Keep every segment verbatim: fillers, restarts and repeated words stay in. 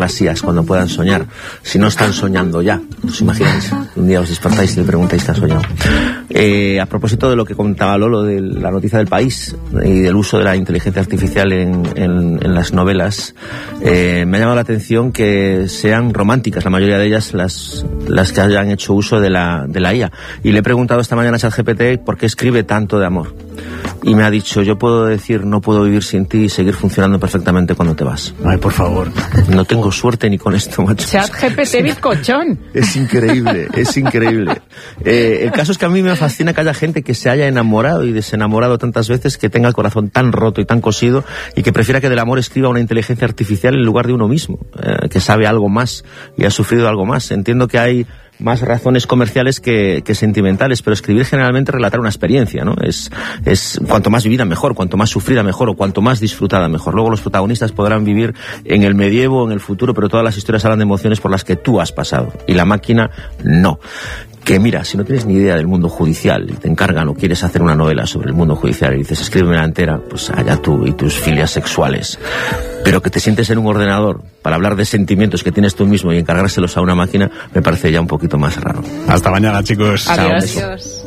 las I As cuando puedan soñar, si no están soñando ya? ¿Os imagináis? Un día os despertáis y le preguntáis ¿qué has soñado? Eh, a propósito de lo que comentaba Lolo, de la noticia del País y del uso de la inteligencia artificial en, en, en las novelas, eh, me ha llamado la atención que sean románticas, la mayoría de ellas, las, las que hayan hecho uso de la, de la I A. Y le he preguntado esta mañana a ChatGPT por qué escribe tanto de amor. Y me ha dicho, yo puedo decir no puedo vivir sin ti y seguir funcionando perfectamente cuando te vas. Ay, por favor. No tengo suerte ni con esto, macho. ChatGPT bizcochón. Es increíble, es increíble. Eh, el caso es que a mí me fascina que haya gente que se haya enamorado y desenamorado tantas veces, que tenga el corazón tan roto y tan cosido, y que prefiera que del amor escriba una inteligencia artificial en lugar de uno mismo, eh, que sabe algo más y ha sufrido algo más. Entiendo que hay más razones comerciales que, que sentimentales, pero escribir generalmente relatar una experiencia, ¿no? Es, es cuanto más vivida mejor, cuanto más sufrida mejor, o cuanto más disfrutada mejor. Luego los protagonistas podrán vivir en el medievo o en el futuro, pero todas las historias hablan de emociones por las que tú has pasado, y la máquina no. Que mira, si no tienes ni idea del mundo judicial y te encargan o quieres hacer una novela sobre el mundo judicial y dices escríbeme la entera, pues allá tú y tus filias sexuales. Pero que te sientes en un ordenador para hablar de sentimientos que tienes tú mismo y encargárselos a una máquina, me parece ya un poquito más raro. Hasta mañana, chicos. Adiós. Adiós.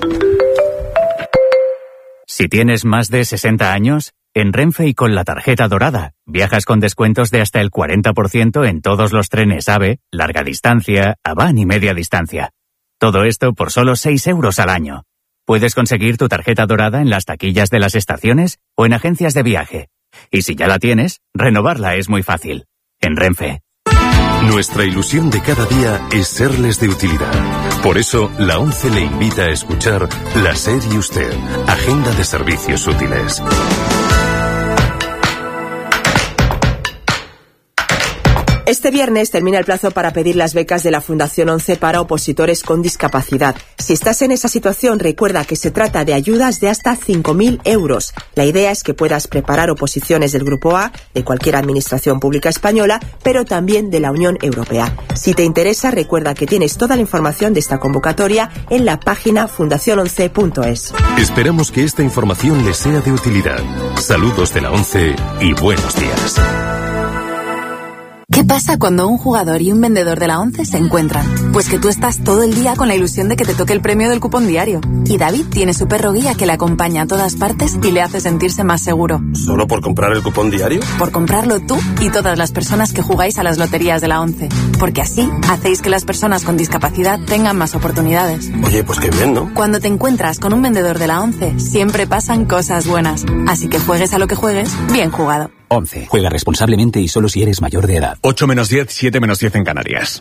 Si tienes más de sesenta años, en Renfe y con la tarjeta dorada, viajas con descuentos de hasta el cuarenta por ciento en todos los trenes AVE, larga distancia, AVAN y media distancia. Todo esto por solo seis euros al año. Puedes conseguir tu tarjeta dorada en las taquillas de las estaciones o en agencias de viaje. Y si ya la tienes, renovarla es muy fácil. En Renfe. Nuestra ilusión de cada día es serles de utilidad. Por eso, la ONCE le invita a escuchar La SER y Usted, Agenda de Servicios Útiles. Este viernes termina el plazo para pedir las becas de la Fundación ONCE para opositores con discapacidad. Si estás en esa situación, recuerda que se trata de ayudas de hasta cinco mil euros. La idea es que puedas preparar oposiciones del Grupo A, de cualquier administración pública española, pero también de la Unión Europea. Si te interesa, recuerda que tienes toda la información de esta convocatoria en la página fundación once punto es. Esperamos que esta información les sea de utilidad. Saludos de la ONCE y buenos días. ¿Qué pasa cuando un jugador y un vendedor de la ONCE se encuentran? Pues que tú estás todo el día con la ilusión de que te toque el premio del cupón diario. Y David tiene su perro guía que le acompaña a todas partes y le hace sentirse más seguro. ¿Solo por comprar el cupón diario? Por comprarlo tú y todas las personas que jugáis a las loterías de la ONCE. Porque así hacéis que las personas con discapacidad tengan más oportunidades. Oye, pues qué bien, ¿no? Cuando te encuentras con un vendedor de la ONCE, siempre pasan cosas buenas. Así que juegues a lo que juegues, bien jugado. ONCE. Juega responsablemente y solo si eres mayor de edad. ocho menos diez, siete menos diez en Canarias.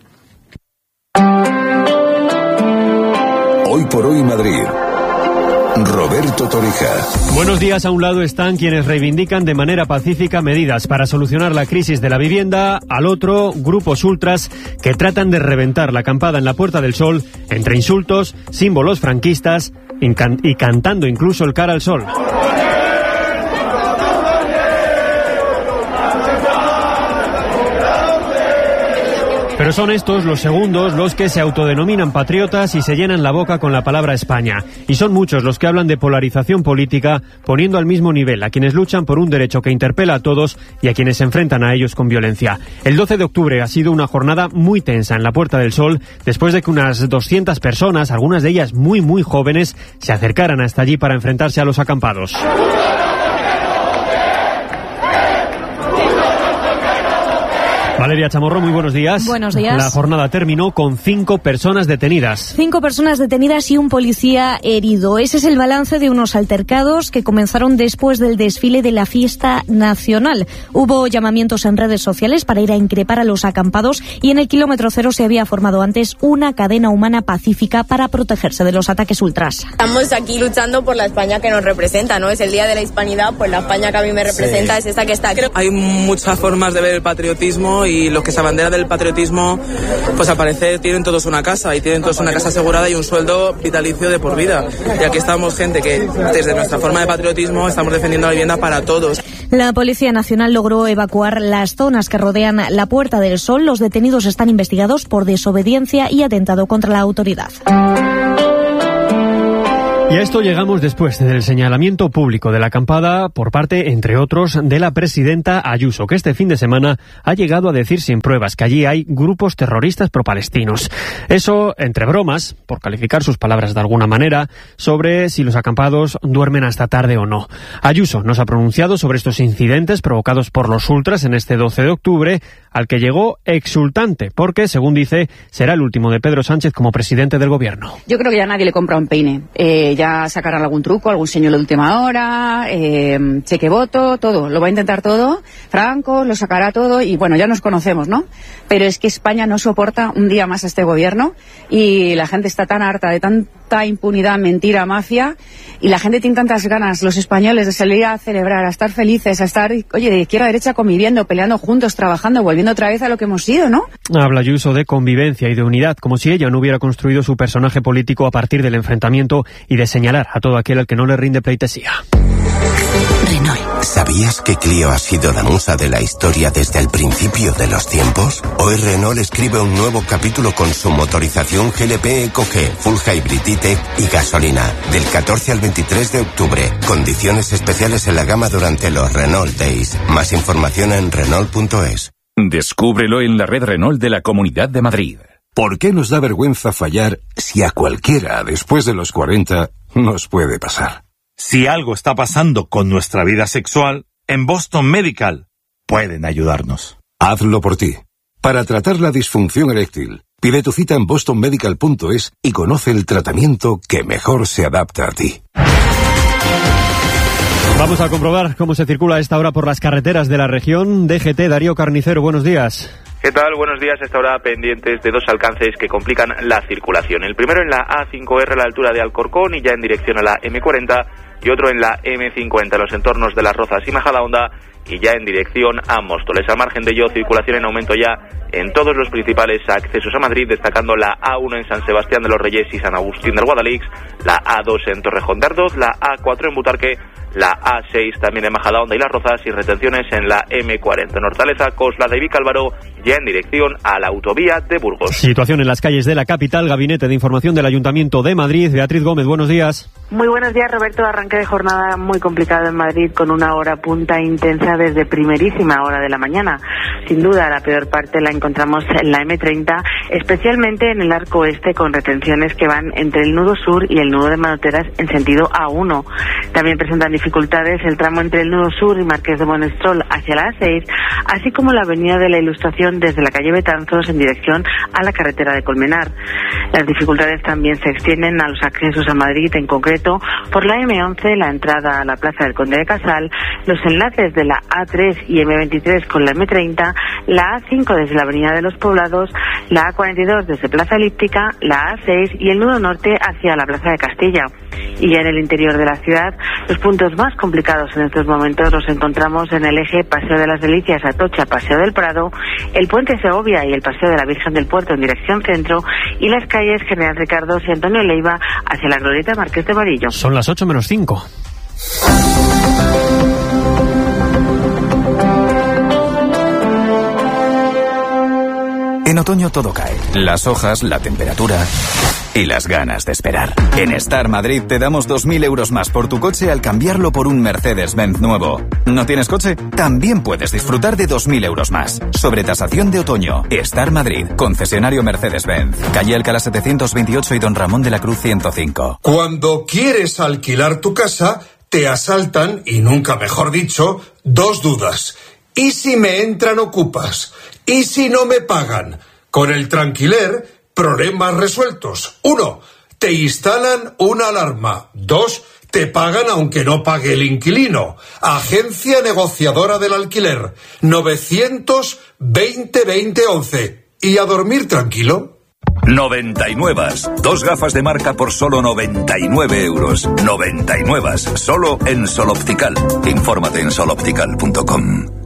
Hoy por hoy Madrid. Roberto Torija. Buenos días. A un lado están quienes reivindican de manera pacífica medidas para solucionar la crisis de la vivienda. Al otro, grupos ultras que tratan de reventar la acampada en la Puerta del Sol entre insultos, símbolos franquistas y, can- y cantando incluso el Cara al Sol. Pero son estos, los segundos, los que se autodenominan patriotas y se llenan la boca con la palabra España. Y son muchos los que hablan de polarización política, poniendo al mismo nivel a quienes luchan por un derecho que interpela a todos y a quienes se enfrentan a ellos con violencia. El doce de octubre ha sido una jornada muy tensa en la Puerta del Sol, después de que unas doscientas personas, algunas de ellas muy muy jóvenes, se acercaran hasta allí para enfrentarse a los acampados. Valeria Chamorro, muy buenos días. Buenos días. La jornada terminó con cinco personas detenidas. Cinco personas detenidas y un policía herido. Ese es el balance de unos altercados que comenzaron después del desfile de la fiesta nacional. Hubo llamamientos en redes sociales para ir a increpar a los acampados y en el kilómetro cero se había formado antes una cadena humana pacífica para protegerse de los ataques ultras. Estamos aquí luchando por la España que nos representa, ¿no? Es el Día de la Hispanidad, pues la España que a mí me representa sí. Es esta que está aquí. Hay muchas formas de ver el patriotismo y los que se abanderan del patriotismo, pues al parecer tienen todos una casa y tienen todos una casa asegurada y un sueldo vitalicio de por vida. Y aquí estamos gente que desde nuestra forma de patriotismo estamos defendiendo la vivienda para todos. La Policía Nacional logró evacuar las zonas que rodean la Puerta del Sol. Los detenidos están investigados por desobediencia y atentado contra la autoridad. Y a esto llegamos después del señalamiento público de la acampada por parte, entre otros, de la presidenta Ayuso, que este fin de semana ha llegado a decir sin pruebas que allí hay grupos terroristas pro-palestinos. Eso, entre bromas, por calificar sus palabras de alguna manera, sobre si los acampados duermen hasta tarde o no. Ayuso nos ha pronunciado sobre estos incidentes provocados por los ultras en este doce de octubre, al que llegó exultante, porque, según dice, será el último de Pedro Sánchez como presidente del gobierno. Yo creo que ya nadie le compra un peine. Eh, ya sacarán algún truco, algún señuelo de última hora, eh, cheque voto, todo. Lo va a intentar todo. Franco lo sacará todo y, bueno, ya nos conocemos, ¿no? Pero es que España no soporta un día más a este gobierno y la gente está tan harta de tanta impunidad, mentira, mafia, y la gente tiene tantas ganas, los españoles, de salir a celebrar, a estar felices, a estar, oye, de izquierda a derecha conviviendo, peleando juntos, trabajando, volviendo otra vez a lo que hemos sido, ¿no? Habla Ayuso de convivencia y de unidad, como si ella no hubiera construido su personaje político a partir del enfrentamiento y de señalar a todo aquel al que no le rinde pleitesía. Renault. ¿Sabías que Clio ha sido la musa de la historia desde el principio de los tiempos? Hoy Renault escribe un nuevo capítulo con su motorización G L P EcoG, Full Hybrid E-Tech y gasolina. Del catorce al veintitrés de octubre. Condiciones especiales en la gama durante los Renault Days. Más información en Renault punto es. Descúbrelo en la red Renault de la Comunidad de Madrid. ¿Por qué nos da vergüenza fallar si a cualquiera después de los cuarenta nos puede pasar? Si algo está pasando con nuestra vida sexual, en Boston Medical pueden ayudarnos. Hazlo por ti. Para tratar la disfunción eréctil, pide tu cita en boston medical punto es y conoce el tratamiento que mejor se adapta a ti. Vamos a comprobar cómo se circula a esta hora por las carreteras de la región. D G T, Darío Carnicero, buenos días. ¿Qué tal? Buenos días. A esta hora pendientes de dos alcances que complican la circulación. El primero en la A cinco R a la altura de Alcorcón y ya en dirección a la M cuarenta, y otro en la M cincuenta en los entornos de Las Rozas y Majadahonda y ya en dirección a Móstoles. Al margen de ello, circulación en aumento ya en todos los principales accesos a Madrid, destacando la A uno en San Sebastián de los Reyes y San Agustín del Guadalix, la A dos en Torrejón de Ardoz, la A cuatro en Butarque, la A seis también en Majadahonda y Las Rozas, y retenciones en la M cuarenta en Hortaleza, Coslada y Vicálvaro, ya en dirección a la autovía de Burgos. Situación en las calles de la capital. Gabinete de Información del Ayuntamiento de Madrid. Beatriz Gómez, buenos días. Muy buenos días, Roberto. Arranque de jornada muy complicado en Madrid, con una hora punta intensa desde primerísima hora de la mañana. Sin duda, la peor parte la encontramos en la M treinta, especialmente en el arco oeste, con retenciones que van entre el nudo sur y el nudo de Manoteras en sentido A uno. También presentan dificultades el tramo entre el nudo sur y Marqués de Monestrol hacia la A seis, así como la avenida de la Ilustración desde la calle Betanzos en dirección a la carretera de Colmenar. Las dificultades también se extienden a los accesos a Madrid, en concreto por la M once, la entrada a la Plaza del Conde de Casal, los enlaces de la A tres y M veintitrés con la M treinta, la A cinco desde la Avenida de los Poblados, la A cuarenta y dos desde Plaza Elíptica, la A seis y el nudo norte hacia la Plaza de Castilla. Y ya en el interior de la ciudad, los puntos más complicados en estos momentos los encontramos en el eje Paseo de las Delicias, Atocha, Paseo del Prado, el Puente Segovia y el Paseo de la Virgen del Puerto en dirección centro, y las calles General Ricardo y Antonio Leiva hacia la Glorieta Marqués de Varillo. Son las ocho menos cinco. En otoño todo cae. Las hojas, la temperatura y las ganas de esperar. En Star Madrid te damos dos mil euros más por tu coche al cambiarlo por un Mercedes-Benz nuevo. ¿No tienes coche? También puedes disfrutar de dos mil euros más. Sobre tasación de otoño. Star Madrid, concesionario Mercedes-Benz. Calle Alcalá setecientos veintiocho y Don Ramón de la Cruz ciento cinco. Cuando quieres alquilar tu casa, te asaltan, y nunca mejor dicho, dos dudas. ¿Y si me entran ocupas? ¿Y si no me pagan? Con el Tranquiler, problemas resueltos. Uno, te instalan una alarma. Dos, te pagan aunque no pague el inquilino. Agencia negociadora del alquiler. novecientos veinte veinte once. ¿Y a dormir tranquilo? noventa y nueve. Dos gafas de marca por solo noventa y nueve euros. noventa y nueve. Solo en Sol Optical. Infórmate en sol optical punto com.